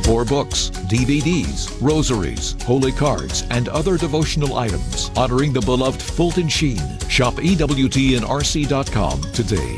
For books, DVDs, rosaries, holy cards, and other devotional items honoring the beloved Fulton Sheen, shop EWTNRC.com today.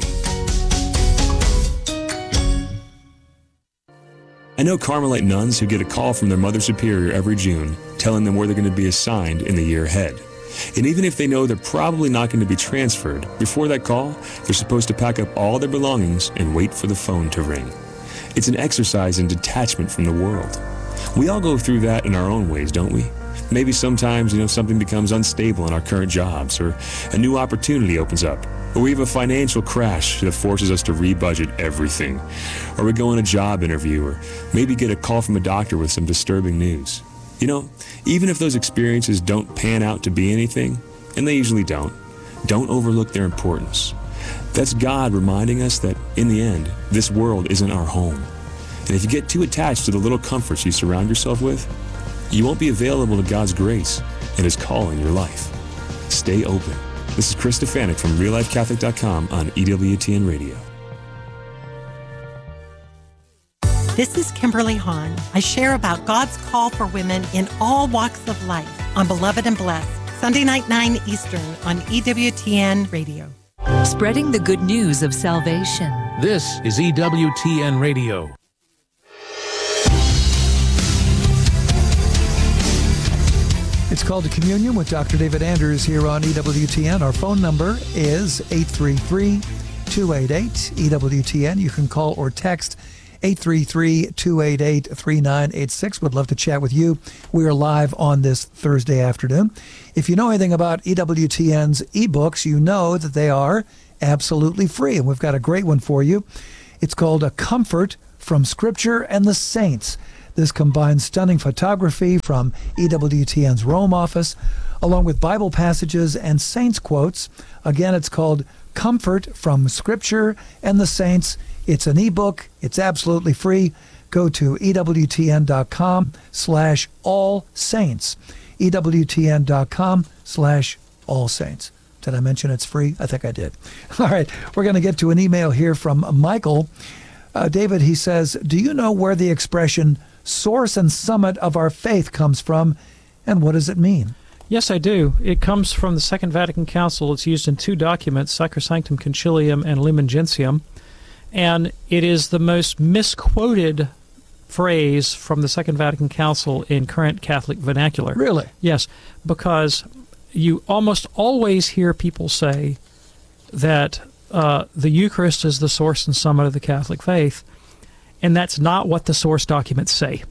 I know Carmelite nuns who get a call from their Mother Superior every June telling them where they're going to be assigned in the year ahead. And even if they know they're probably not going to be transferred, before that call, they're supposed to pack up all their belongings and wait for the phone to ring. It's an exercise in detachment from the world. We all go through that in our own ways, don't we? Maybe sometimes, something becomes unstable in our current jobs, or a new opportunity opens up, or we have a financial crash that forces us to rebudget everything, or we go on a job interview, or maybe get a call from a doctor with some disturbing news. Even if those experiences don't pan out to be anything, and they usually don't overlook their importance. That's God reminding us that, in the end, this world isn't our home. And if you get too attached to the little comforts you surround yourself with, you won't be available to God's grace and His call in your life. Stay open. This is Chris Stefanik from RealLifeCatholic.com on EWTN Radio. This is Kimberly Hahn. I share about God's call for women in all walks of life on Beloved and Blessed, Sunday night 9 Eastern on EWTN Radio. Spreading the good news of salvation. This is EWTN Radio. It's called to Communion with Dr. David Anders here on EWTN. Our phone number is 833-288-EWTN. You can call or text 833-288-3986. Would love to chat with you. We are live on this Thursday afternoon. If you know anything about EWTN's ebooks, you know that they are absolutely free. And we've got a great one for you. It's called A Comfort from Scripture and the Saints. This combines stunning photography from EWTN's Rome office, along with Bible passages and saints quotes. Again, it's called Comfort from Scripture and the Saints. It's an ebook. It's absolutely free. Go to EWTN.com/allsaints. EWTN.com/allsaints. Did I mention it's free? I think I did. All right, we're going to get to an email here from Michael. David, he says, do you know where the expression source and summit of our faith comes from, and what does it mean? Yes, I do. It comes from the Second Vatican Council. It's used in two documents, Sacrosanctum Concilium and Lumen Gentium, and it is the most misquoted phrase from the Second Vatican Council in current Catholic vernacular. Really? Yes, because you almost always hear people say that the Eucharist is the source and summit of the Catholic faith, and that's not what the source documents say.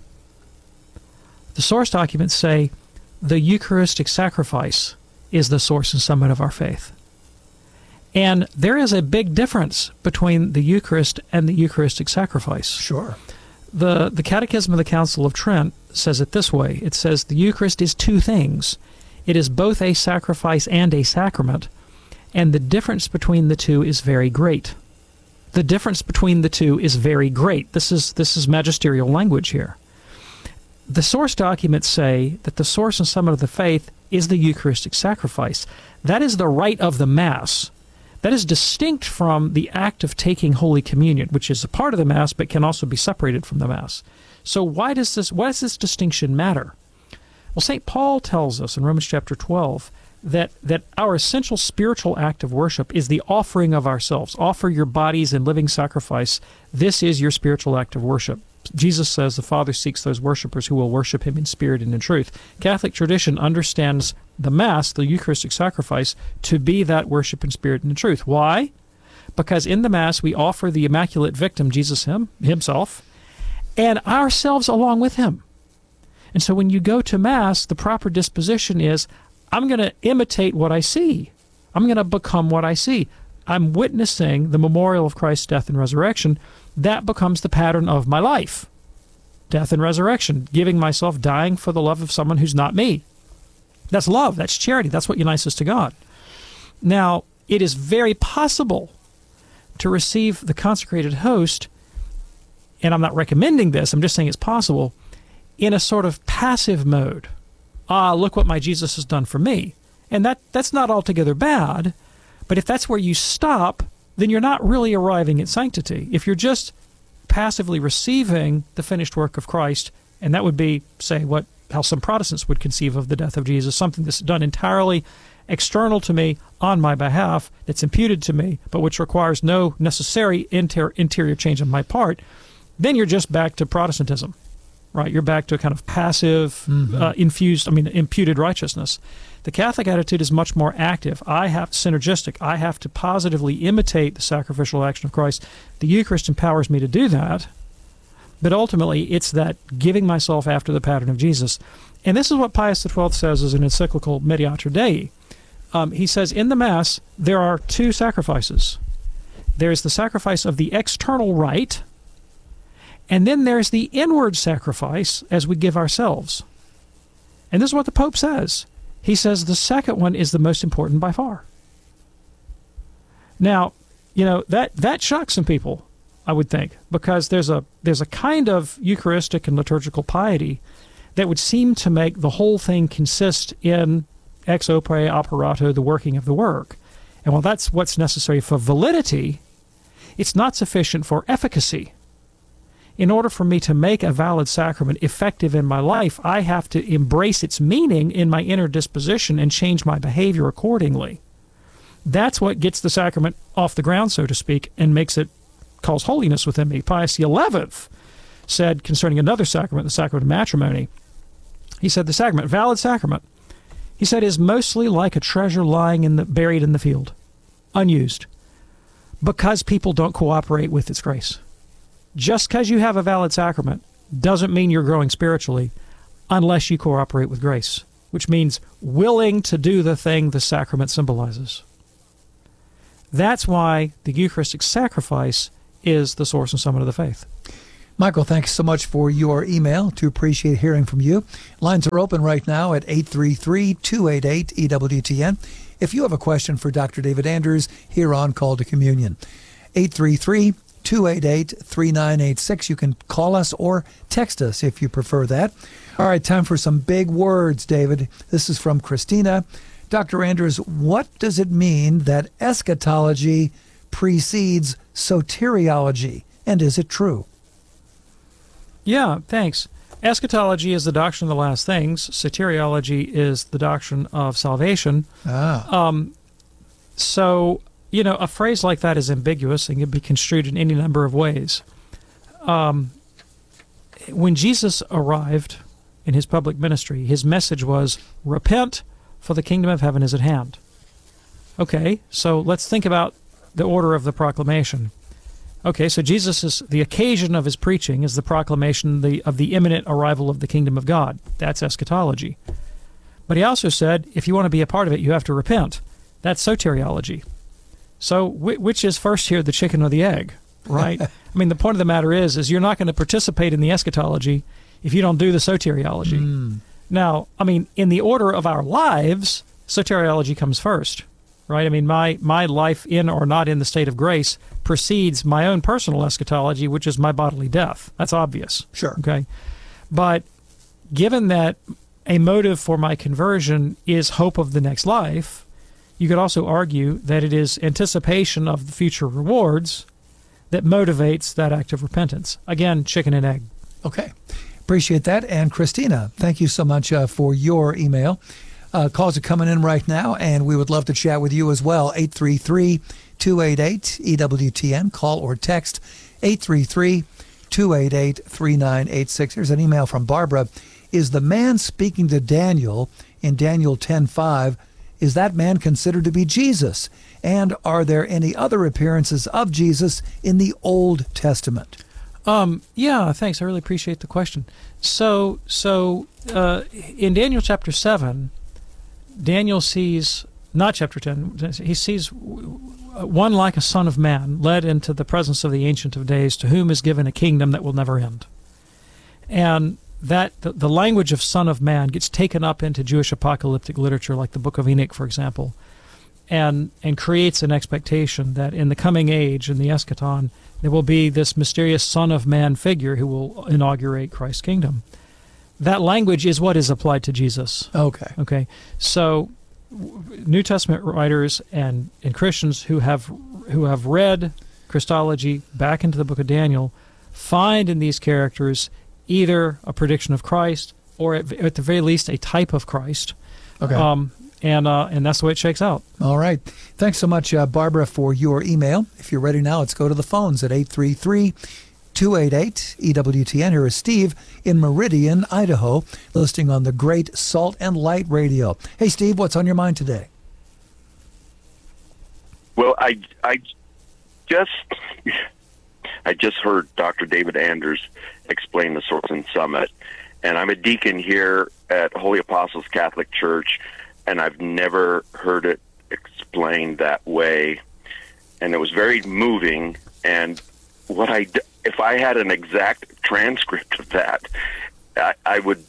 The source documents say the Eucharistic sacrifice is the source and summit of our faith. And there is a big difference between the Eucharist and the Eucharistic sacrifice. Sure. The Catechism of the Council of Trent says it this way. It says the Eucharist is two things. It is both a sacrifice and a sacrament, and the difference between the two is very great. The difference between the two is very great. This is magisterial language here. The source documents say that the source and summit of the faith is the Eucharistic sacrifice. That is the rite of the Mass. That is distinct from the act of taking Holy Communion, which is a part of the Mass but can also be separated from the Mass. So why does this distinction matter? Well, St. Paul tells us in Romans chapter 12 that our essential spiritual act of worship is the offering of ourselves. Offer your bodies in living sacrifice. This is your spiritual act of worship. Jesus says the Father seeks those worshipers who will worship Him in spirit and in truth. Catholic tradition understands the Mass, the Eucharistic sacrifice, to be that worship in spirit and in truth. Why? Because in the Mass we offer the Immaculate Victim, Jesus Himself, and ourselves along with Him. And so when you go to Mass, the proper disposition is, I'm going to imitate what I see. I'm going to become what I see. I'm witnessing the memorial of Christ's death and resurrection. That becomes the pattern of my life. Death and resurrection, giving myself, dying for the love of someone who's not me. That's love. That's charity. That's what unites us to God. Now, it is very possible to receive the consecrated host, and I'm not recommending this, I'm just saying it's possible, in a sort of passive mode. Look what my Jesus has done for me. And that's not altogether bad, but if that's where you stop, then you're not really arriving at sanctity. If you're just passively receiving the finished work of Christ, and that would be, say, how some Protestants would conceive of the death of Jesus, something that's done entirely external to me on my behalf, that's imputed to me, but which requires no necessary interior change on my part, then you're just back to Protestantism, right? You're back to a kind of passive, imputed righteousness. The Catholic attitude is much more active. Synergistic. I have to positively imitate the sacrificial action of Christ. The Eucharist empowers me to do that, but ultimately it's that giving myself after the pattern of Jesus. And this is what Pius XII says as an encyclical Mediator Dei. He says, in the Mass, there are two sacrifices. There's the sacrifice of the external rite, and then there's the inward sacrifice as we give ourselves. And this is what the Pope says. He says the second one is the most important by far. Now, that shocks some people, I would think, because there's a kind of Eucharistic and liturgical piety that would seem to make the whole thing consist in ex opere operato, the working of the work. And while that's what's necessary for validity, it's not sufficient for efficacy. In order for me to make a valid sacrament effective in my life, I have to embrace its meaning in my inner disposition and change my behavior accordingly. That's what gets the sacrament off the ground, so to speak, and calls holiness within me. Pius XI said concerning another sacrament, the sacrament of matrimony, he said the sacrament, valid sacrament, he said, is mostly like a treasure lying buried in the field, unused, because people don't cooperate with its grace. Just because you have a valid sacrament doesn't mean you're growing spiritually unless you cooperate with grace, which means willing to do the thing the sacrament symbolizes. That's why the Eucharistic sacrifice is the source and summit of the faith. Michael, thanks so much for your email. To appreciate hearing from you. Lines are open right now at 833-288-EWTN. If you have a question for Dr. David Anders here on Call to Communion, 833-288-3986. You can call us or text us if you prefer that. All right, time for some big words, David. This is from Christina. Dr. Anders, what does it mean that eschatology precedes soteriology, and is it true? Yeah, thanks. Eschatology is the doctrine of the last things. Soteriology is the doctrine of salvation. So, a phrase like that is ambiguous and can be construed in any number of ways. When Jesus arrived in his public ministry, his message was, repent, for the kingdom of heaven is at hand. Okay, so let's think about the order of the proclamation. Okay, so the occasion of his preaching is the proclamation of the imminent arrival of the kingdom of God. That's eschatology. But he also said, if you want to be a part of it, you have to repent. That's soteriology. So which is first here, the chicken or the egg, right? I mean, the point of the matter is you're not going to participate in the eschatology if you don't do the soteriology. Now, I mean, in the order of our lives, soteriology comes first, right? I mean, my life in or not in the state of grace precedes my own personal eschatology, which is my bodily death. That's obvious. Sure. Okay. But given that a motive for my conversion is hope of the next life, you could also argue that it is anticipation of the future rewards that motivates that act of repentance. Again, chicken and egg. Okay. Appreciate that. And Christina, thank you so much for your email. Calls are coming in right now, and we would love to chat with you as well. 833-288-EWTN. Call or text 833-288-3986. Here's an email from Barbara. Is the man speaking to Daniel in Daniel 10:5, is that man considered to be Jesus? And are there any other appearances of Jesus in the Old Testament? Yeah, thanks. I really appreciate the question. So in Daniel chapter 7, Daniel sees, not chapter 10, he sees one like a son of man led into the presence of the Ancient of Days, to whom is given a kingdom that will never end. And that the language of son of man gets taken up into Jewish apocalyptic literature, like the Book of Enoch, for example, and creates an expectation that in the coming age, in the eschaton, there will be this mysterious son of man figure who will inaugurate Christ's kingdom. That language is what is applied to Jesus. Okay. So New Testament writers and Christians who have read Christology back into the book of Daniel find in these characters either a prediction of Christ or at the very least a type of Christ. Okay. And that's the way it shakes out. All right. Thanks so much, Barbara, for your email. If you're ready now, let's go to the phones at 833-288-EWTN. Here is Steve in Meridian, Idaho, listening on the great Salt and Light Radio. Hey, Steve, what's on your mind today? Well, I just heard Dr. David Anders explain the Source Summit, and I'm a deacon here at Holy Apostles Catholic Church, and I've never heard it explained that way, and it was very moving. And if I had an exact transcript of that, I would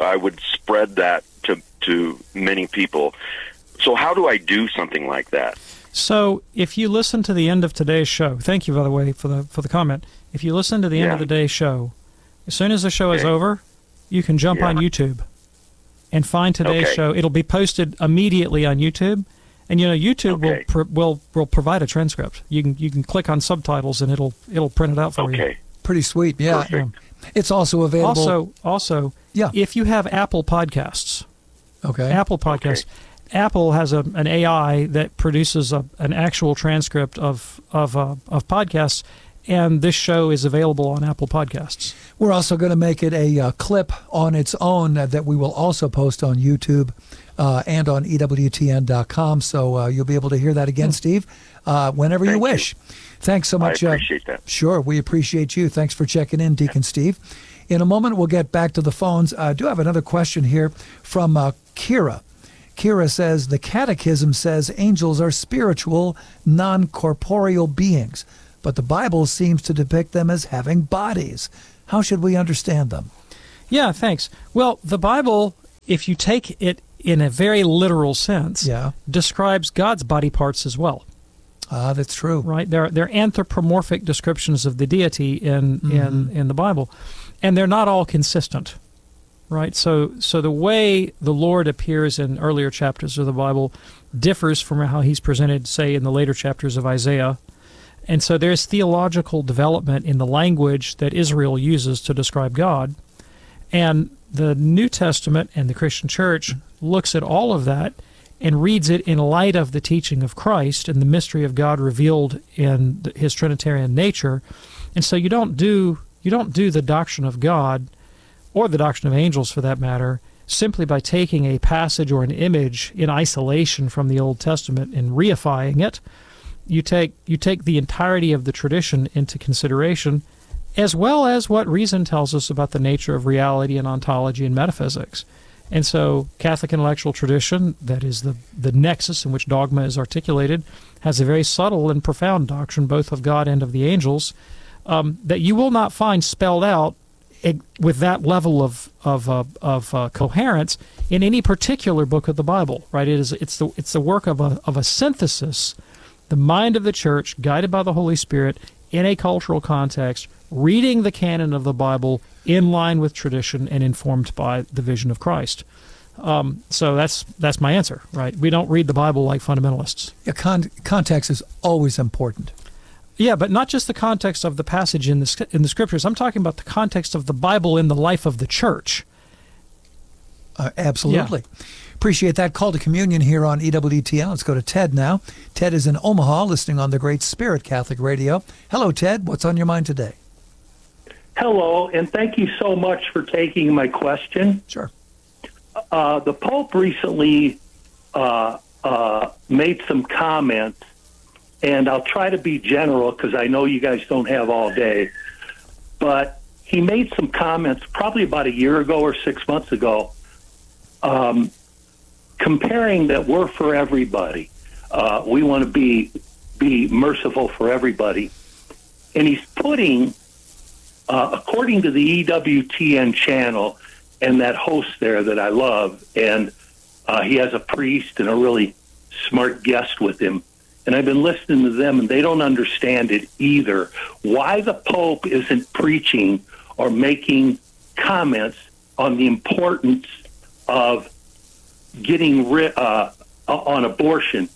spread that to many people. So how do I do something like that? So if you listen to the end of today's show, thank you, by the way, for the comment. If you listen to the end of the day's show, as soon as the show is over, you can jump on YouTube and find today's show. It'll be posted immediately on YouTube, and YouTube will provide a transcript. You can click on subtitles and it'll print it out for you. Pretty sweet. Yeah. It's also available. Also, if you have Apple Podcasts, Apple Podcasts. Apple has an AI that produces an actual transcript of podcasts, and this show is available on Apple Podcasts. We're also going to make it a clip on its own that we will also post on YouTube and on EWTN.com, so you'll be able to hear that again, Steve, whenever you wish. Thanks so much. I appreciate that. Sure, we appreciate you. Thanks for checking in, Deacon Steve. In a moment, we'll get back to the phones. I do have another question here from Kira. Kira says, the Catechism says angels are spiritual, non-corporeal beings, but the Bible seems to depict them as having bodies. How should we understand them? Yeah, thanks. Well, the Bible, if you take it in a very literal sense, describes God's body parts as well. That's true. Right? They're anthropomorphic descriptions of the deity in the Bible, and they're not all consistent. Right, so the way the Lord appears in earlier chapters of the Bible differs from how he's presented, say, in the later chapters of Isaiah. And so there's theological development in the language that Israel uses to describe God. And the New Testament and the Christian Church looks at all of that and reads it in light of the teaching of Christ and the mystery of God revealed in his Trinitarian nature. And so you don't do the doctrine of God, or the doctrine of angels for that matter, simply by taking a passage or an image in isolation from the Old Testament and reifying it. You take the entirety of the tradition into consideration, as well as what reason tells us about the nature of reality and ontology and metaphysics. And so Catholic intellectual tradition, that is the nexus in which dogma is articulated, has a very subtle and profound doctrine, both of God and of the angels, that you will not find spelled out with that level of coherence in any particular book of the Bible, right? It's the work of a synthesis, the mind of the Church, guided by the Holy Spirit in a cultural context, reading the canon of the Bible in line with tradition and informed by the vision of Christ. So that's my answer, right? We don't read the Bible like fundamentalists. Yeah, context is always important. Yeah, but not just the context of the passage in the Scriptures. I'm talking about the context of the Bible in the life of the Church. Absolutely. Yeah. Appreciate that call to communion here on EWTN. Let's go to Ted now. Ted is in Omaha, listening on the Great Spirit Catholic Radio. Hello, Ted. What's on your mind today? Hello, and thank you so much for taking my question. Sure. The Pope recently made some comments, and I'll try to be general because I know you guys don't have all day, but he made some comments probably about a year ago or 6 months ago, comparing that we're for everybody. We want to be merciful for everybody. And he's putting, according to the EWTN channel and that host there that I love, and he has a priest and a really smart guest with him, and I've been listening to them, and they don't understand it either. Why the Pope isn't preaching or making comments on the importance of getting rid on abortion.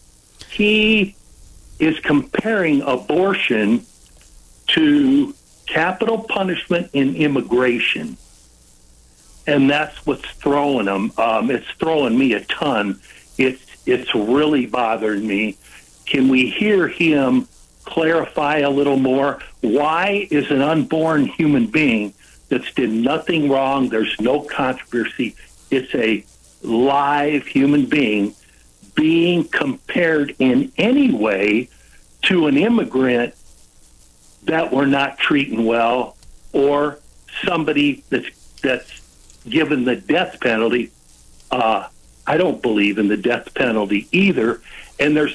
He is comparing abortion to capital punishment in immigration, and that's what's throwing them. It's throwing me a ton. It's really bothered me. Can we hear him clarify a little more? Why is an unborn human being that's did nothing wrong, there's no controversy, it's a live human being, being compared in any way to an immigrant that we're not treating well, or somebody that's given the death penalty? I don't believe in the death penalty either. And there's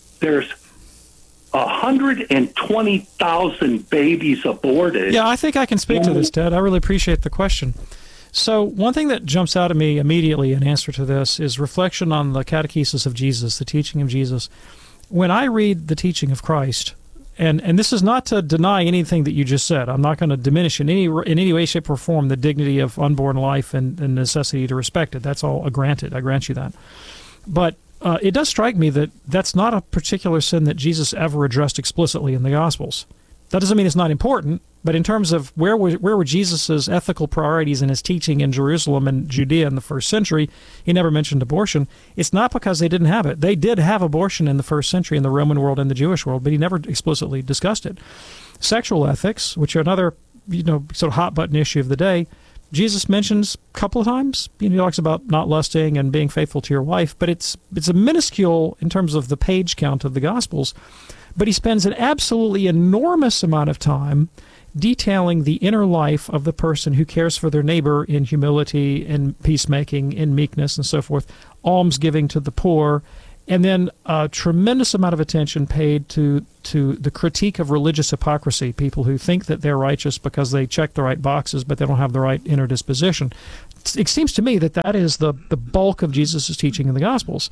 120,000 babies aborted. Yeah, I think I can speak to this, Ted. I really appreciate the question. So one thing that jumps out at me immediately in answer to this is reflection on the catechesis of Jesus, the teaching of Jesus. When I read the teaching of Christ, and this is not to deny anything that you just said. I'm not going to diminish in any way, shape, or form the dignity of unborn life and the necessity to respect it. That's all granted. I grant you that. But it does strike me that that's not a particular sin that Jesus ever addressed explicitly in the Gospels. That doesn't mean it's not important, but in terms of where were Jesus' ethical priorities in his teaching in Jerusalem and Judea in the first century, he never mentioned abortion. It's not because they didn't have it. They did have abortion in the first century in the Roman world and the Jewish world, but he never explicitly discussed it. Sexual ethics, which are another sort of hot-button issue of the day, Jesus mentions a couple of times. He talks about not lusting and being faithful to your wife, but it's a minuscule in terms of the page count of the Gospels. But he spends an absolutely enormous amount of time detailing the inner life of the person who cares for their neighbor in humility, in peacemaking, in meekness, and so forth, almsgiving to the poor, and then a tremendous amount of attention paid to the critique of religious hypocrisy, people who think that they're righteous because they check the right boxes, but they don't have the right inner disposition. It seems to me that is the bulk of Jesus' teaching in the Gospels.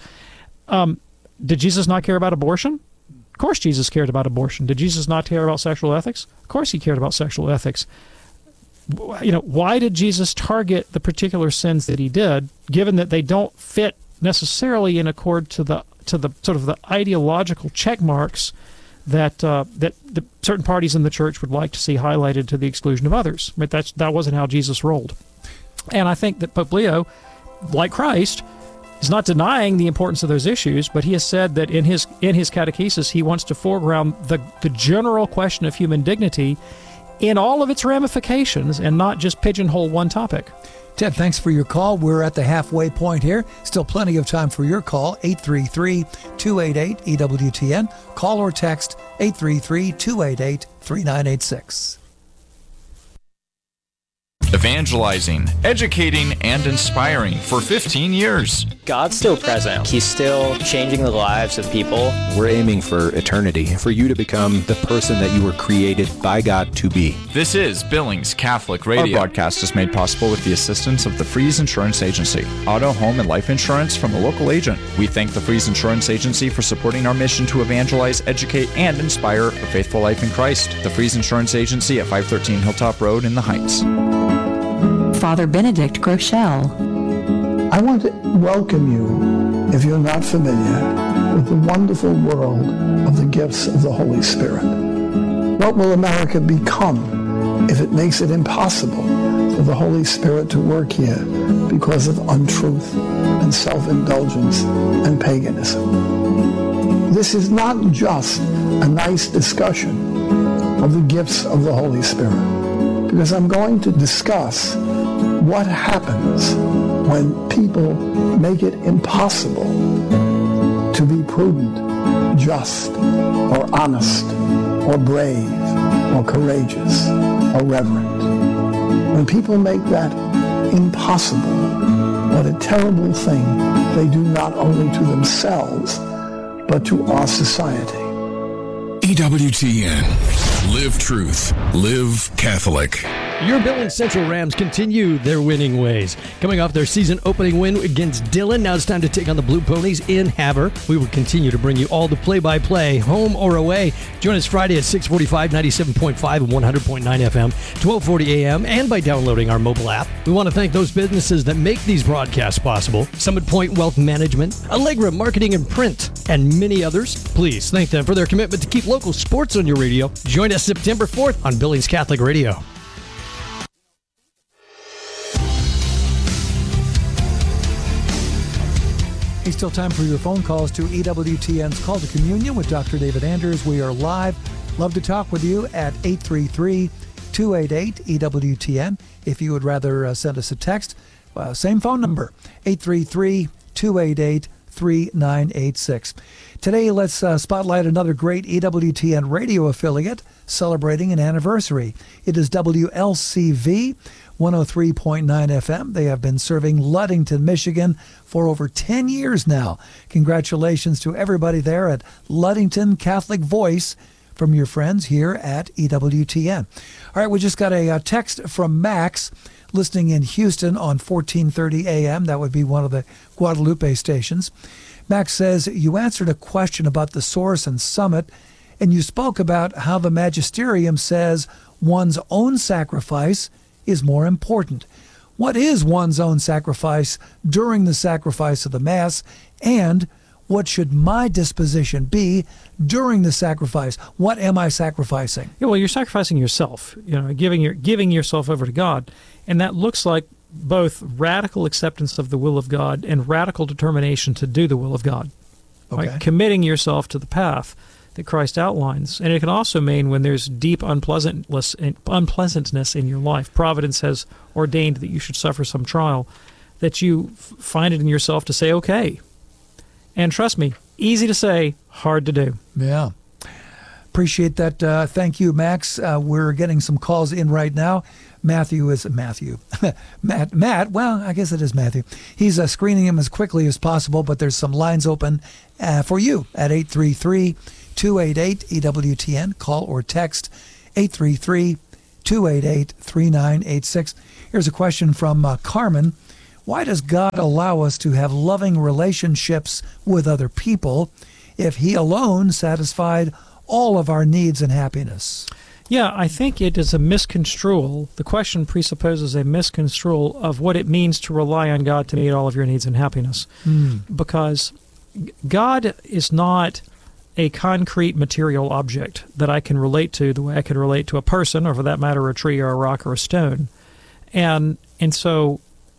Did Jesus not care about abortion? Of course Jesus cared about abortion. Did Jesus not care about sexual ethics? Of course he cared about sexual ethics. Why did Jesus target the particular sins that he did, given that they don't fit necessarily in accord to the sort of the ideological check marks that the certain parties in the church would like to see highlighted to the exclusion of others? Right? That wasn't how Jesus rolled. And I think that Pope Leo, like Christ, is not denying the importance of those issues, but he has said that in his catechesis he wants to foreground the general question of human dignity in all of its ramifications and not just pigeonhole one topic. Ted, thanks for your call. We're at the halfway point here. Still plenty of time for your call, 833-288-EWTN. Call or text 833-288-3986. Evangelizing, educating, and inspiring for 15 years. God's still present. He's still changing the lives of people. We're aiming for eternity, for you to become the person that you were created by God to be. This is Billings Catholic Radio. Our broadcast is made possible with the assistance of the Freeze Insurance Agency, auto, home, and life insurance from a local agent. We thank the Freeze Insurance Agency for supporting our mission to evangelize, educate, and inspire a faithful life in Christ. The Freeze Insurance Agency at 513 Hilltop Road in the Heights. Father Benedict Groeschel. I want to welcome you, if you're not familiar, with the wonderful world of the gifts of the Holy Spirit. What will America become if it makes it impossible for the Holy Spirit to work here because of untruth and self-indulgence and paganism? This is not just a nice discussion of the gifts of the Holy Spirit, because I'm going to discuss what happens when people make it impossible to be prudent, just, or honest, or brave, or courageous, or reverent. When people make that impossible, what a terrible thing they do not only to themselves, but to our society. EWTN. Live truth. Live Catholic. Your Billings Central Rams continue their winning ways. Coming off their season opening win against Dillon, now it's time to take on the Blue Ponies in Havre. We will continue to bring you all the play-by-play, home or away. Join us Friday at 6:45, 97.5 and 100.9 FM, 12:40 a.m., and by downloading our mobile app. We want to thank those businesses that make these broadcasts possible. Summit Point Wealth Management, Allegra Marketing and Print, and many others. Please thank them for their commitment to keep local sports on your radio. Join Join us September 4th on Billings Catholic Radio. It's still time for your phone calls to EWTN's Call to Communion with Dr. David Anders. We are live. Love to talk with you at 833-288-EWTN. If you would rather send us a text, same phone number, 833-288-3986. Today, let's spotlight another great EWTN radio affiliate celebrating an anniversary. It is WLCV 103.9 FM. They have been serving Ludington, Michigan for over 10 years now. Congratulations to everybody there at Ludington Catholic Voice from your friends here at EWTN. All right, we just got a text from Max listening in Houston on 1430 AM. That would be one of the Guadalupe stations. Max says, you answered a question about the Source and Summit, and you spoke about how the Magisterium says one's own sacrifice is more important. What is one's own sacrifice during the sacrifice of the Mass, and what should my disposition be during the sacrifice? What am I sacrificing? Yeah, well, you're sacrificing yourself, giving yourself over to God, and that looks like both radical acceptance of the will of God and radical determination to do the will of God. Okay. Right? Committing yourself to the path that Christ outlines. And it can also mean when there's deep unpleasantness in your life. Providence has ordained that you should suffer some trial, that you find it in yourself to say, okay. And trust me, easy to say, hard to do. Yeah. Appreciate that. Thank you, Max. We're getting some calls in right now. Matt, well, I guess it is Matthew. He's screening him as quickly as possible, but there's some lines open for you at 833-288-EWTN. Call or text 833-288-3986. Here's a question from Carmen. Why does God allow us to have loving relationships with other people if He alone satisfied all of our needs and happiness? Yeah, I think it is a misconstrual. The question presupposes a misconstrual of what it means to rely on God to meet all of your needs and happiness. Because God is not a concrete material object that I can relate to the way I can relate to a person, or for that matter, a tree or a rock or a stone. And so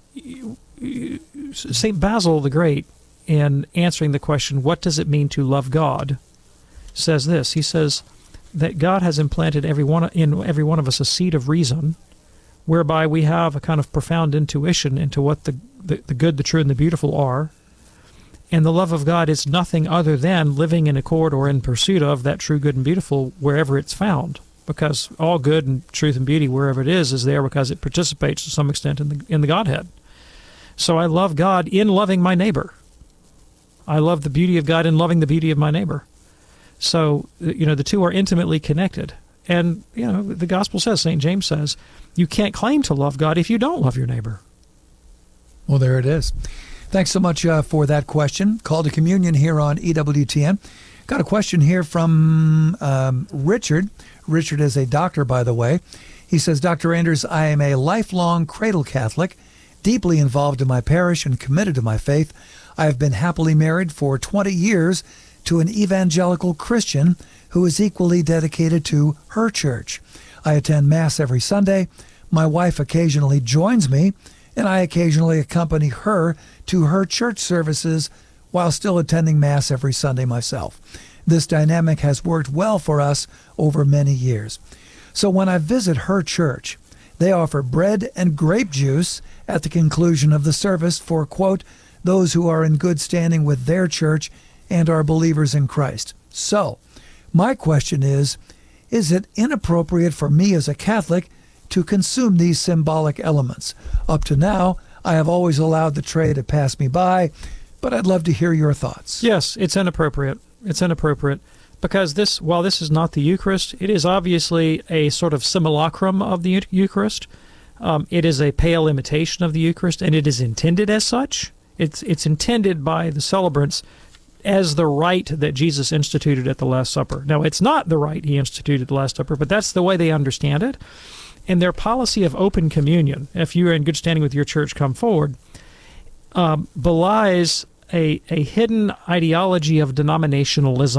St. Basil the Great, in answering the question, what does it mean to love God, says this. He says that God has implanted in every one of us a seed of reason, whereby we have a kind of profound intuition into what the good, the true, and the beautiful are. And the love of God is nothing other than living in accord or in pursuit of that true, good, and beautiful wherever it's found. Because all good and truth and beauty, wherever it is there because it participates to some extent in the Godhead. So I love God in loving my neighbor. I love the beauty of God in loving the beauty of my neighbor. So, the two are intimately connected. And, the gospel says, St. James says, you can't claim to love God if you don't love your neighbor. Well, there it is. Thanks so much for that question. Call to Communion here on EWTN. Got a question here from Richard. Richard is a doctor, by the way. He says, Dr. Anders, I am a lifelong cradle Catholic, deeply involved in my parish and committed to my faith. I have been happily married for 20 years to an evangelical Christian who is equally dedicated to her church. I attend Mass every Sunday. My wife occasionally joins me, and I occasionally accompany her to her church services while still attending Mass every Sunday myself. This dynamic has worked well for us over many years. So when I visit her church, they offer bread and grape juice at the conclusion of the service for, quote, those who are in good standing with their church and are believers in Christ. So, my question is it inappropriate for me as a Catholic to consume these symbolic elements? Up to now, I have always allowed the tray to pass me by, but I'd love to hear your thoughts. Yes, it's inappropriate. It's inappropriate because while this is not the Eucharist, it is obviously a sort of simulacrum of the Eucharist. It is a pale imitation of the Eucharist, and it is intended as such. It's intended by the celebrants as the rite that Jesus instituted at the Last Supper. Now, it's not the rite he instituted at the Last Supper, but that's the way they understand it. And their policy of open communion, if you are in good standing with your church, come forward, belies a hidden ideology of denominationalism.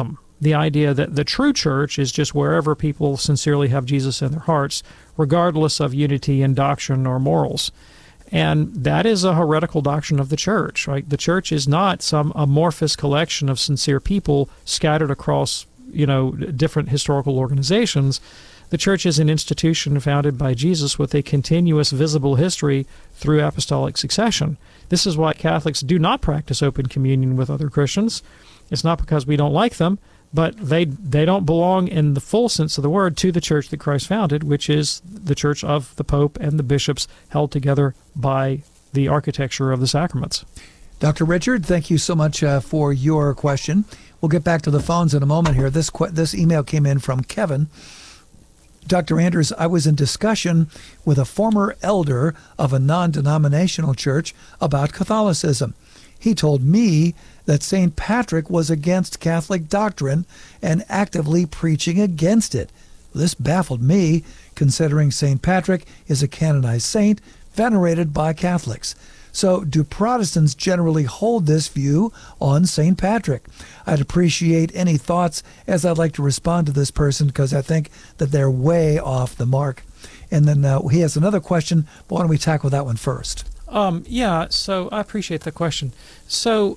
the idea that the true church is just wherever people sincerely have Jesus in their hearts, regardless of unity in doctrine or morals. And that is a heretical doctrine of the church, right? The church is not some amorphous collection of sincere people scattered across, different historical organizations. The church is an institution founded by Jesus with a continuous visible history through apostolic succession. This is why Catholics do not practice open communion with other Christians. It's not because we don't like them, but they don't belong in the full sense of the word to the church that Christ founded, which is the church of the Pope and the bishops held together by the architecture of the sacraments. Dr. Richard, thank you so much for your question. We'll get back to the phones in a moment here. This email came in from Kevin. Dr. Anders, I was in discussion with a former elder of a non-denominational church about Catholicism. He told me that St. Patrick was against Catholic doctrine and actively preaching against it. This baffled me, considering St. Patrick is a canonized saint venerated by Catholics. So do Protestants generally hold this view on St. Patrick? I'd appreciate any thoughts, as I'd like to respond to this person because I think that they're way off the mark. And then he has another question, but why don't we tackle that one first? So I appreciate the question. So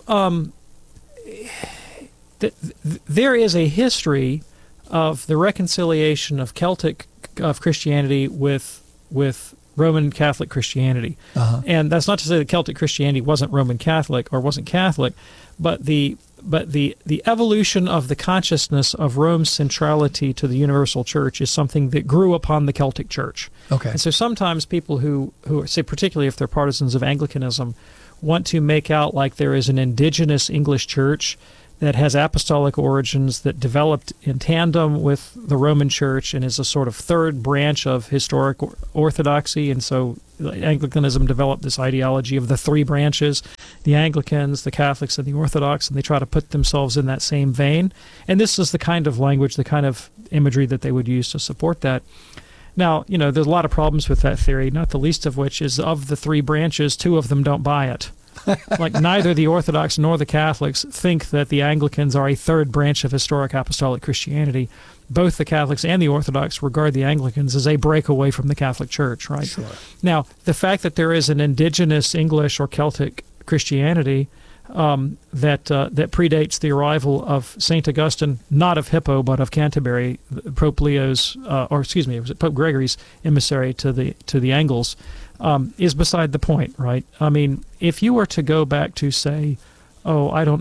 there is a history of the reconciliation of Christianity with Roman Catholic Christianity. And that's not to say that Celtic Christianity wasn't Roman Catholic or wasn't Catholic, but the evolution of the consciousness of Rome's centrality to the universal church is something that grew upon the Celtic church. Okay. And so sometimes people who say, particularly if they're partisans of Anglicanism, want to make out like there is an indigenous English church that has apostolic origins that developed in tandem with the Roman Church and is a sort of third branch of historic orthodoxy. And so Anglicanism developed this ideology of the three branches, the Anglicans, the Catholics, and the Orthodox, and they try to put themselves in that same vein. And this is the kind of language, the kind of imagery that they would use to support that. Now, there's a lot of problems with that theory, not the least of which is of the three branches, two of them don't buy it. Like neither the Orthodox nor the Catholics think that the Anglicans are a third branch of historic apostolic Christianity. Both the Catholics and the Orthodox regard the Anglicans as a breakaway from the Catholic Church, right? Sure. Now, the fact that there is an indigenous English or Celtic Christianity that predates the arrival of St. Augustine, not of Hippo, but of Canterbury, Pope Leo's, was it Pope Gregory's emissary to the Angles, is beside the point, right? I mean, if you were to go back to, say, maybe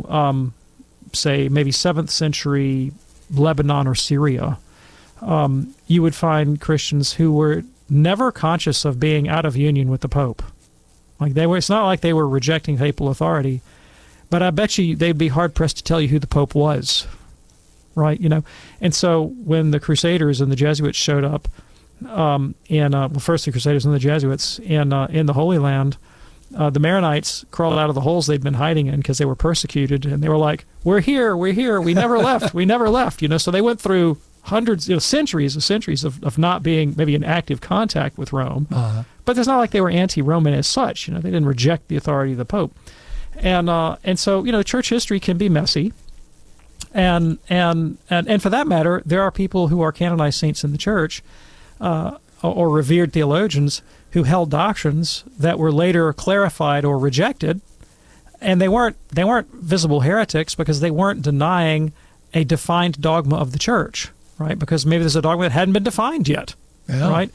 7th century Lebanon or Syria, you would find Christians who were never conscious of being out of union with the Pope. It's not like they were rejecting papal authority, but I bet you they'd be hard-pressed to tell you who the Pope was, right? And so when the Crusaders and the Jesuits showed up, first the Crusaders and the Jesuits in the Holy Land, the Maronites crawled out of the holes they'd been hiding in because they were persecuted, and they were like, "We're here, we never left, we never left." So they went through centuries of not being maybe in active contact with Rome, but it's not like they were anti-Roman as such. They didn't reject the authority of the Pope, and so church history can be messy. And for that matter, there are people who are canonized saints in the church, or revered theologians who held doctrines that were later clarified or rejected, and they weren't visible heretics because they weren't denying a defined dogma of the church, right? Because maybe there's a dogma that hadn't been defined yet, right?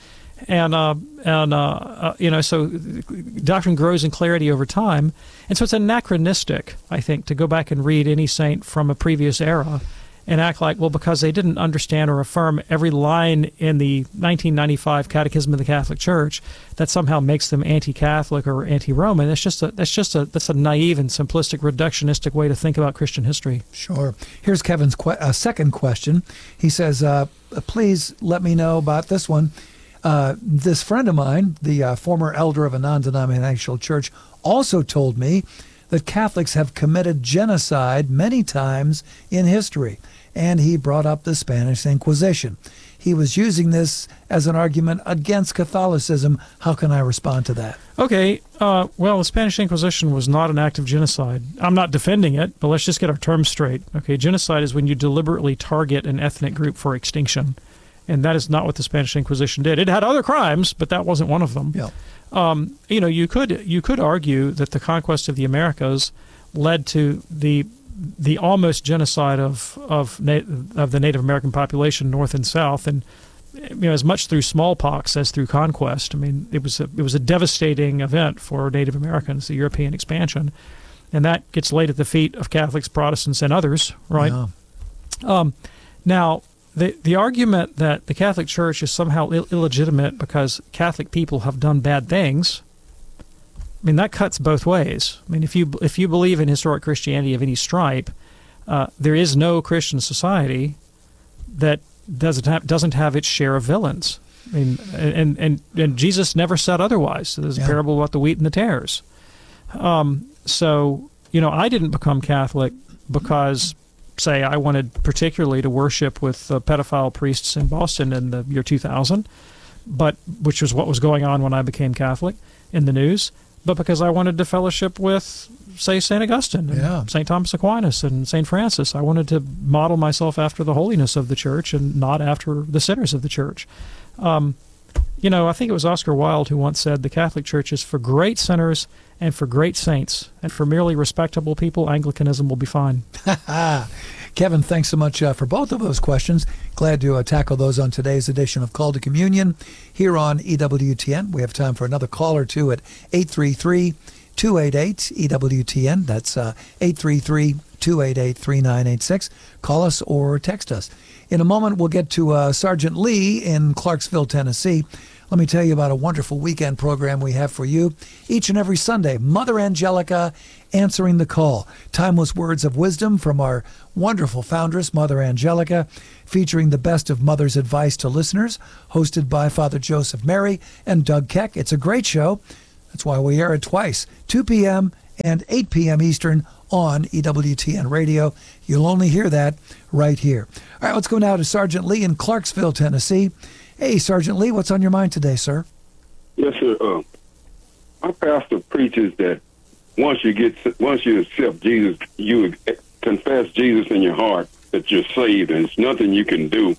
So doctrine grows in clarity over time, and so it's anachronistic, I think, to go back and read any saint from a previous era and act like, well, because they didn't understand or affirm every line in the 1995 Catechism of the Catholic Church, that somehow makes them anti-Catholic or anti-Roman. That's a naive and simplistic, reductionistic way to think about Christian history. Sure. Here's Kevin's second question. He says, please let me know about this one. This friend of mine, the former elder of a non-denominational church, also told me that Catholics have committed genocide many times in history, and he brought up the Spanish Inquisition. he was using this as an argument against Catholicism. How can I respond to that? Okay, well, the Spanish Inquisition was not an act of genocide. I'm not defending it, but let's just get our terms straight. Okay, genocide is when you deliberately target an ethnic group for extinction, and that is not what the Spanish Inquisition did. It had other crimes, but that wasn't one of them. Yeah. You could argue that the conquest of the Americas led to the almost genocide of the Native American population, north and south, and as much through smallpox as through conquest. I mean, it was a devastating event for Native Americans, the European expansion, and that gets laid at the feet of Catholics, Protestants, and others, right? Yeah. Now, the argument that the Catholic Church is somehow illegitimate because Catholic people have done bad things, I mean, that cuts both ways. I mean, if you believe in historic Christianity of any stripe, there is no Christian society that doesn't have its share of villains. I mean, and Jesus never said otherwise. So there's a parable about the wheat and the tares. So I didn't become Catholic because, say, I wanted particularly to worship with pedophile priests in Boston in the year 2000, which was what was going on when I became Catholic in the news. But because I wanted to fellowship with, say, St. Augustine and St. Thomas Aquinas and St. Francis. I wanted to model myself after the holiness of the church and not after the sinners of the church. I think it was Oscar Wilde who once said, the Catholic Church is for great sinners and for great saints, and for merely respectable people, Anglicanism will be fine. Kevin, thanks so much for both of those questions. Glad to tackle those on today's edition of Call to Communion here on EWTN. We have time for another call or two at 833-288-EWTN. That's 833-288-3986. Call us or text us. In a moment, we'll get to Sergeant Lee in Clarksville, Tennessee. Let me tell you about a wonderful weekend program we have for you each and every Sunday. Mother Angelica answering the call. Timeless words of wisdom from our wonderful foundress, Mother Angelica, featuring the best of Mother's advice to listeners, hosted by Father Joseph Mary and Doug Keck. It's a great show. That's why we air it twice, 2 p.m. and 8 p.m. Eastern on EWTN Radio. You'll only hear that right here. All right, let's go now to Sergeant Lee in Clarksville, Tennessee. Hey, Sergeant Lee, what's on your mind today, sir? Yes, sir. My pastor preaches that once you accept Jesus, you confess Jesus in your heart that you're saved, and it's nothing you can do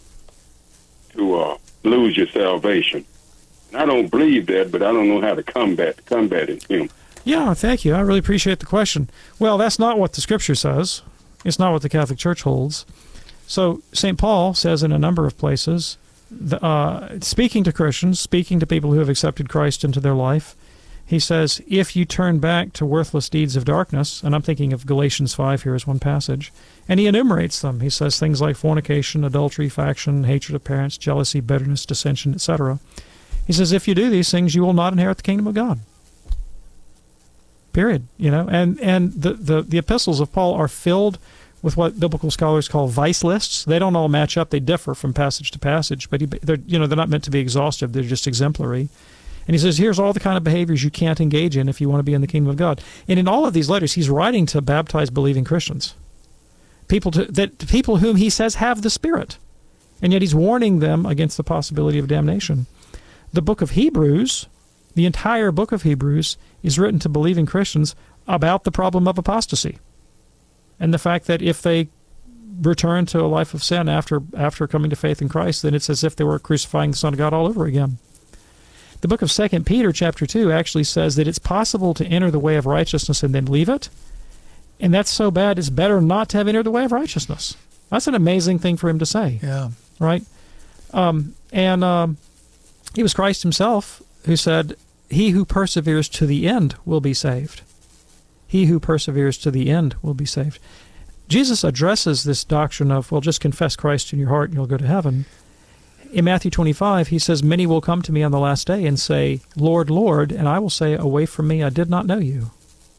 to lose your salvation. And I don't believe that, but I don't know how to combat it. Yeah, thank you. I really appreciate the question. Well, that's not what the Scripture says. It's not what the Catholic Church holds. So St. Paul says in a number of places, speaking to Christians, speaking to people who have accepted Christ into their life, he says, if you turn back to worthless deeds of darkness, and I'm thinking of Galatians 5 here as one passage, and he enumerates them. He says things like fornication, adultery, faction, hatred of parents, jealousy, bitterness, dissension, etc. He says, if you do these things, you will not inherit the kingdom of God. Period. And the epistles of Paul are filled with what biblical scholars call vice lists. They don't all match up. They differ from passage to passage, but they're not meant to be exhaustive. They're just exemplary. And he says, here's all the kind of behaviors you can't engage in if you want to be in the kingdom of God. And in all of these letters, he's writing to baptized, believing Christians, people whom he says have the Spirit, and yet he's warning them against the possibility of damnation. The book of Hebrews, the entire book of Hebrews, is written to believing Christians about the problem of apostasy, and the fact that if they return to a life of sin after coming to faith in Christ, then it's as if they were crucifying the Son of God all over again. The book of 2 Peter chapter 2 actually says that it's possible to enter the way of righteousness and then leave it, and that's so bad it's better not to have entered the way of righteousness. That's an amazing thing for him to say. Yeah. Right? It was Christ himself who said, he who perseveres to the end will be saved. He who perseveres to the end will be saved. Jesus addresses this doctrine of, well, just confess Christ in your heart and you'll go to heaven. In Matthew 25, he says, many will come to me on the last day and say, Lord, Lord, and I will say, away from me, I did not know you.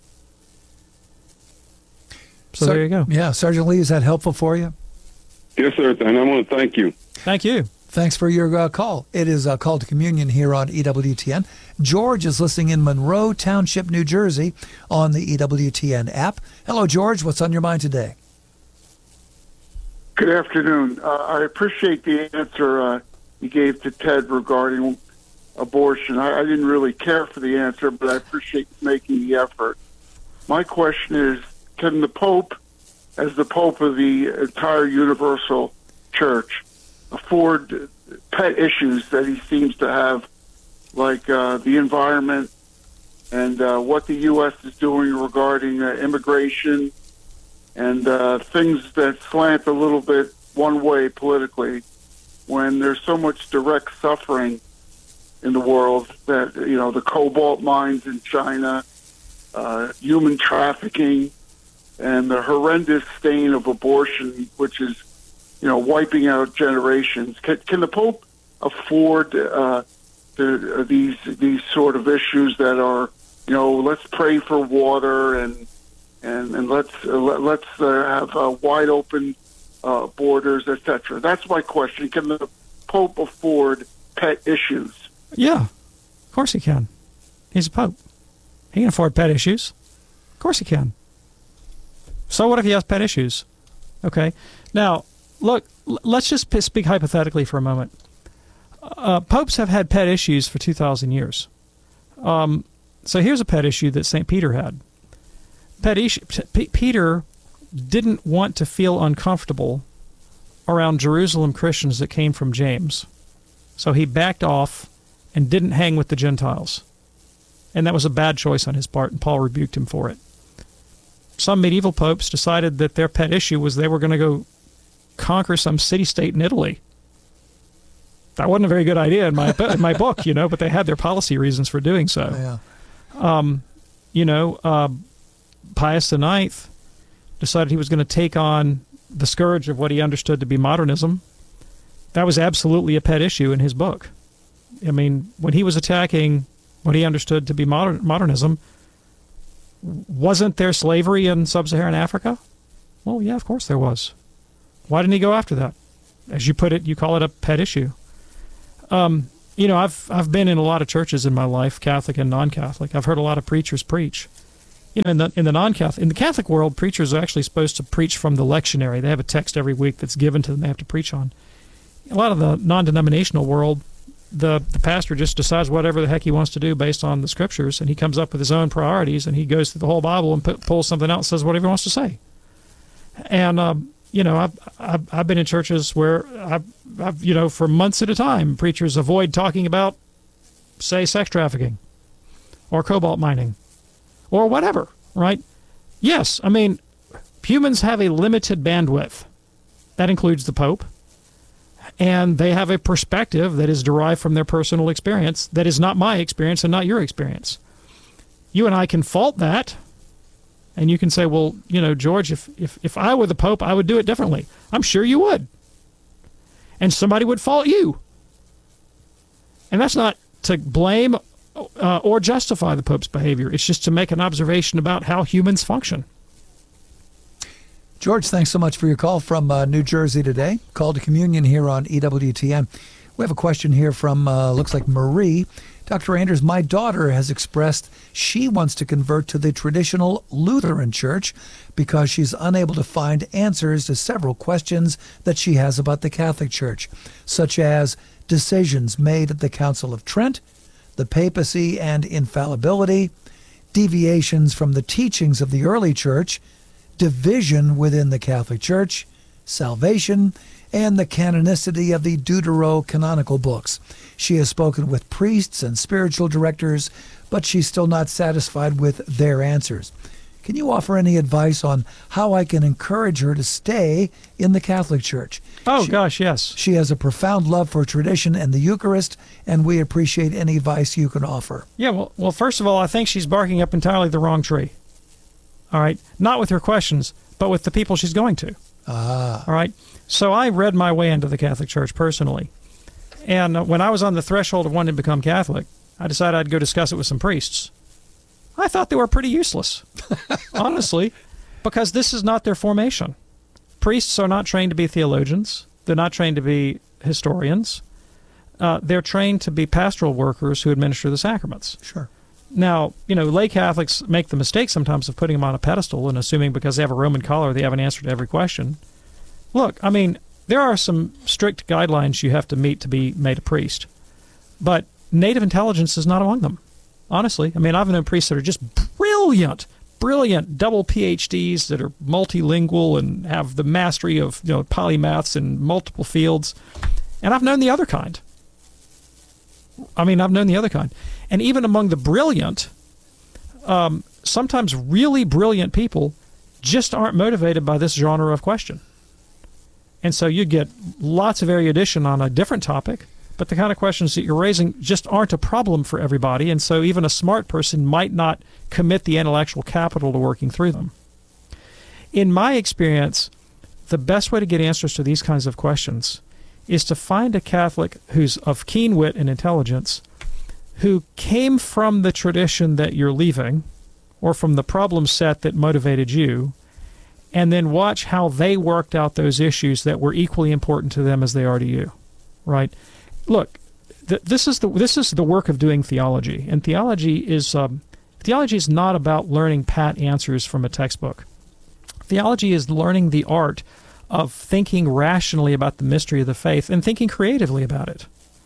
So there you go. Yeah, Sergeant Lee, is that helpful for you? Yes, sir, and I want to thank you. Thank you. Thanks for your call. It is a Call to Communion here on EWTN. George is listening in Monroe Township, New Jersey on the EWTN app. Hello, George. What's on your mind today? Good afternoon. I appreciate the answer you gave to Ted regarding abortion. I didn't really care for the answer, but I appreciate making the effort. My question is, can the Pope, as the Pope of the entire Universal Church, afford pet issues that he seems to have, like the environment and what the U.S. is doing regarding immigration and things that slant a little bit one way politically, when there's so much direct suffering in the world that, the cobalt mines in China, human trafficking, and the horrendous stain of abortion, which is, wiping out generations. Can the Pope afford these sort of issues that are, let's pray for water and let's have wide open borders, etc. That's my question. Can the Pope afford pet issues? Yeah, of course he can. He's a Pope. He can afford pet issues. Of course he can. So what if he has pet issues? Okay. Now, look, let's just speak hypothetically for a moment. Popes have had pet issues for 2,000 years. So here's a pet issue that St. Peter had. Peter didn't want to feel uncomfortable around Jerusalem Christians that came from James. So he backed off and didn't hang with the Gentiles. And that was a bad choice on his part, and Paul rebuked him for it. Some medieval popes decided that their pet issue was they were going to go conquer some city-state in Italy. That wasn't a very good idea in my book, but they had their policy reasons for doing so. Yeah. Pius IX decided he was going to take on the scourge of what he understood to be modernism. That was absolutely a pet issue in his book. I mean, when he was attacking what he understood to be modernism, wasn't there slavery in sub-Saharan Africa? Well, yeah, of course there was. Why didn't he go after that? As you put it, you call it a pet issue. I've been in a lot of churches in my life, Catholic and non-Catholic. I've heard a lot of preachers preach. In the Catholic world, preachers are actually supposed to preach from the lectionary. They have a text every week that's given to them they have to preach on. A lot of the non-denominational world, the pastor just decides whatever the heck he wants to do based on the scriptures, and he comes up with his own priorities, and he goes through the whole Bible and pulls something out and says whatever he wants to say. And I've been in churches where I've for months at a time, preachers avoid talking about, say, sex trafficking or cobalt mining or whatever, right? Yes, I mean, humans have a limited bandwidth. That includes the Pope. And they have a perspective that is derived from their personal experience that is not my experience and not your experience. You and I can fault that. And you can say, well, George, if I were the Pope, I would do it differently. I'm sure you would. And somebody would fault you. And that's not to blame or justify the Pope's behavior. It's just to make an observation about how humans function. George, thanks so much for your call from New Jersey today. Call to communion here on EWTN. We have a question here from, looks like Marie. Dr. Anders, my daughter has expressed she wants to convert to the traditional Lutheran Church because she's unable to find answers to several questions that she has about the Catholic Church, such as decisions made at the Council of Trent, the papacy and infallibility, deviations from the teachings of the early church, division within the Catholic Church, salvation, and the canonicity of the Deuterocanonical books. She has spoken with priests and spiritual directors, but she's still not satisfied with their answers. Can you offer any advice on how I can encourage her to stay in the Catholic Church? Gosh, yes. She has a profound love for tradition and the Eucharist, and we appreciate any advice you can offer. Yeah, well, first of all, I think she's barking up entirely the wrong tree. All right? Not with her questions, but with the people she's going to. All right? So I read my way into the Catholic Church personally. And when I was on the threshold of wanting to become Catholic, I decided I'd go discuss it with some priests. I thought they were pretty useless, honestly, because this is not their formation. Priests are not trained to be theologians. They're not trained to be historians. They're trained to be pastoral workers who administer the sacraments. Sure. Now, lay Catholics make the mistake sometimes of putting them on a pedestal and assuming because they have a Roman collar they have an answer to every question. Look, I mean, there are some strict guidelines you have to meet to be made a priest, but native intelligence is not among them. Honestly, I mean, I've known priests that are just brilliant double PhDs that are multilingual and have the mastery of polymaths in multiple fields, and I've known the other kind. And even among the brilliant, sometimes really brilliant people just aren't motivated by this genre of question. And so you get lots of erudition on a different topic, but the kind of questions that you're raising just aren't a problem for everybody, and so even a smart person might not commit the intellectual capital to working through them. In my experience, the best way to get answers to these kinds of questions is to find a Catholic who's of keen wit and intelligence, who came from the tradition that you're leaving, or from the problem set that motivated you, and then watch how they worked out those issues that were equally important to them as they are to you, right? Look, this is the work of doing theology, and theology is not about learning pat answers from a textbook. Theology is learning the art of thinking rationally about the mystery of the faith and thinking creatively about it.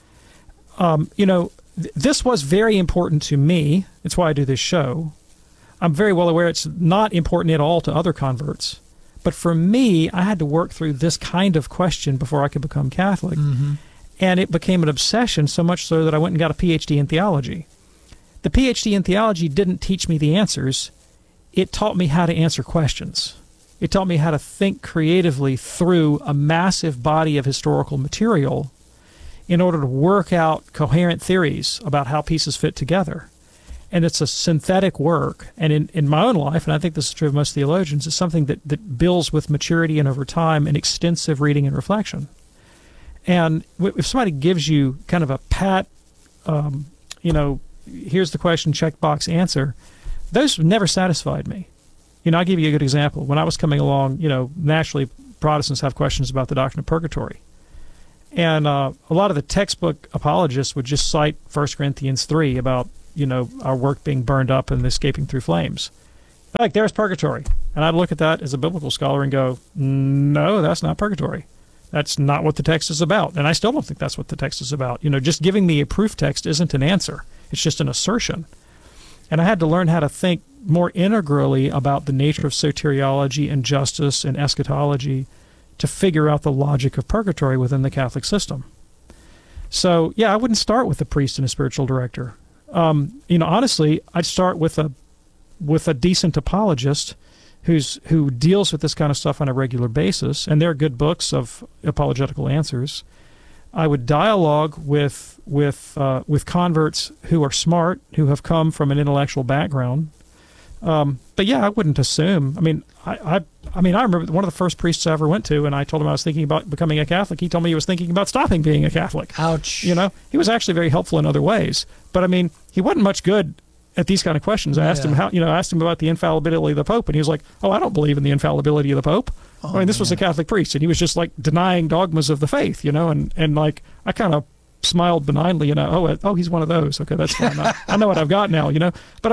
This was very important to me. It's why I do this show. I'm very well aware it's not important at all to other converts. But for me, I had to work through this kind of question before I could become Catholic. Mm-hmm. And it became an obsession, so much so that I went and got a PhD in theology. The PhD in theology didn't teach me the answers. It taught me how to answer questions. It taught me how to think creatively through a massive body of historical material in order to work out coherent theories about how pieces fit together. And it's a synthetic work. And in my own life, and I think this is true of most theologians, it's something that builds with maturity and over time and extensive reading and reflection. And if somebody gives you kind of a pat, here's the question, checkbox answer, those never satisfied me. I'll give you a good example. When I was coming along, naturally Protestants have questions about the doctrine of purgatory. And a lot of the textbook apologists would just cite 1 Corinthians 3 about, our work being burned up and escaping through flames. Like, there's purgatory. And I'd look at that as a biblical scholar and go, no, that's not purgatory. That's not what the text is about. And I still don't think that's what the text is about. Just giving me a proof text isn't an answer. It's just an assertion. And I had to learn how to think more integrally about the nature of soteriology and justice and eschatology to figure out the logic of purgatory within the Catholic system. So, yeah, I wouldn't start with a priest and a spiritual director. Honestly, I'd start with a decent apologist who deals with this kind of stuff on a regular basis, and there are good books of apologetical answers. I would dialogue with converts who are smart, who have come from an intellectual background. But yeah, I wouldn't assume. I remember one of the first priests I ever went to, and I told him I was thinking about becoming a Catholic. He told me he was thinking about stopping being a Catholic. Ouch. He was actually very helpful in other ways. But he wasn't much good at these kind of questions. I asked him asked him about the infallibility of the Pope, and he was like, "Oh, I don't believe in the infallibility of the Pope." This was a Catholic priest, and he was just like denying dogmas of the faith, and like I kind of smiled benignly, oh, he's one of those. Okay, that's fine. I know what I've got now, But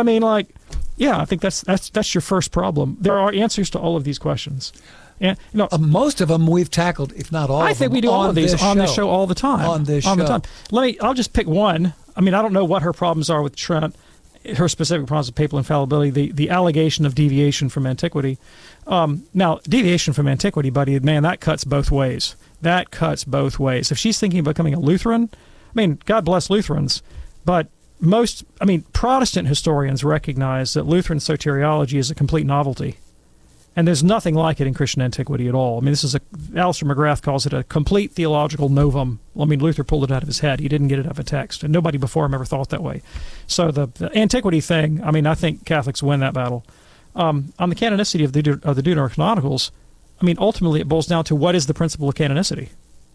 I think that's your first problem. There are answers to all of these questions. And most of them we've tackled, if not all of them. I think we do all of these on this show all the time. On this show. I'll just pick one. I don't know what her problems are with Trent, her specific problems with papal infallibility, the allegation of deviation from antiquity. Now, deviation from antiquity, buddy, man, that cuts both ways. That cuts both ways. If she's thinking of becoming a Lutheran, God bless Lutherans, but Protestant historians recognize that Lutheran soteriology is a complete novelty. And there's nothing like it in Christian antiquity at all. Alistair McGrath calls it a complete theological novum. Luther pulled it out of his head. He didn't get it out of a text, and nobody before him ever thought that way. So the antiquity thing, I think Catholics win that battle. On the canonicity of the Deuterocanonicals, ultimately it boils down to what is the principle of canonicity.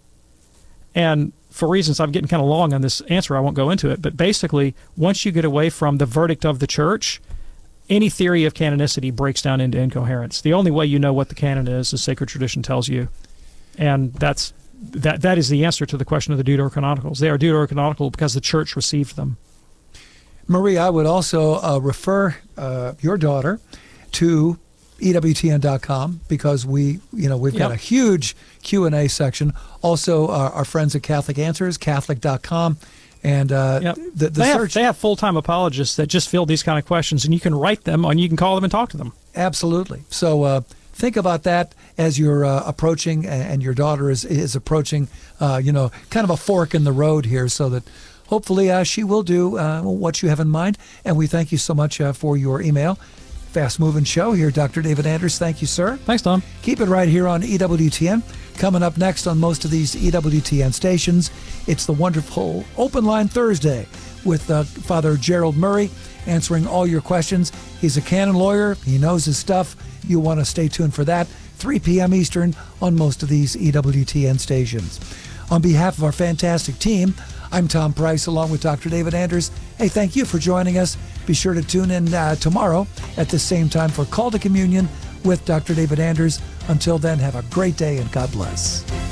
And for reasons I'm getting kind of long on this answer, I won't go into it, but basically, once you get away from the verdict of the church, any theory of canonicity breaks down into incoherence. The only way you know what the canon is sacred tradition tells you. And that is the answer to the question of the Deuterocanonicals. They are Deuterocanonical because the church received them. Marie, I would also refer your daughter to EWTN.com, because we've got a huge Q&A section. Also, our friends at Catholic Answers, Catholic.com. And they have full-time apologists that just field these kind of questions, and you can write them, and you can call them and talk to them. Absolutely. So think about that as you're approaching, and your daughter is approaching, kind of a fork in the road here, so that hopefully she will do what you have in mind. And we thank you so much for your email. Fast Moving Show here. Dr. David Anders, thank you, sir. Thanks, Tom. Keep it right here on EWTN. Coming up next on most of these EWTN stations, it's the wonderful Open Line Thursday with Father Gerald Murray answering all your questions. He's a canon lawyer. He knows his stuff. You'll want to stay tuned for that. 3 p.m. Eastern on most of these EWTN stations. On behalf of our fantastic team, I'm Tom Price along with Dr. David Anders. Hey, thank you for joining us. Be sure to tune in tomorrow at the same time for Call to Communion with Dr. David Anders. Until then, have a great day and God bless.